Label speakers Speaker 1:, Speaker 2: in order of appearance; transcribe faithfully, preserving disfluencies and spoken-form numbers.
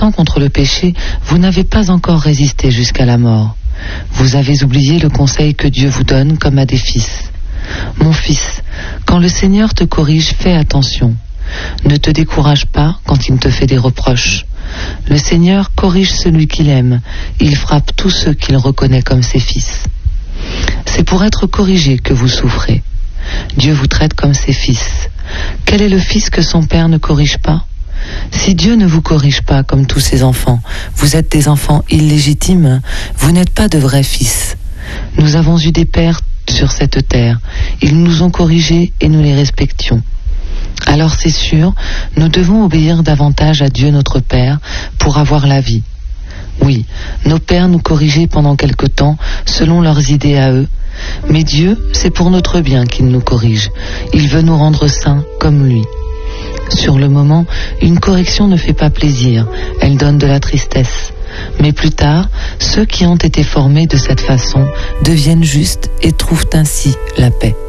Speaker 1: luttant contre le péché, vous n'avez pas encore résisté jusqu'à la mort. Vous avez oublié le conseil que Dieu vous donne comme à des fils. Mon fils, quand le Seigneur te corrige, fais attention. Ne te décourage pas quand il te fait des reproches. Le Seigneur corrige celui qu'il aime. Il frappe tous ceux qu'il reconnaît comme ses fils. C'est pour être corrigé que vous souffrez. Dieu vous traite comme ses fils. Quel est le fils que son père ne corrige pas ? Si Dieu ne vous corrige pas comme tous ses enfants, vous êtes des enfants illégitimes, vous n'êtes pas de vrais fils. Nous avons eu des pères sur cette terre, ils nous ont corrigés et nous les respections. Alors c'est sûr, nous devons obéir davantage à Dieu notre Père pour avoir la vie. Oui, nos pères nous corrigeaient pendant quelque temps selon leurs idées à eux, mais Dieu, c'est pour notre bien qu'il nous corrige. Il veut nous rendre saints comme lui. Sur le moment, une correction ne fait pas plaisir, elle donne de la tristesse. Mais plus tard, ceux qui ont été formés de cette façon deviennent justes et trouvent ainsi la paix.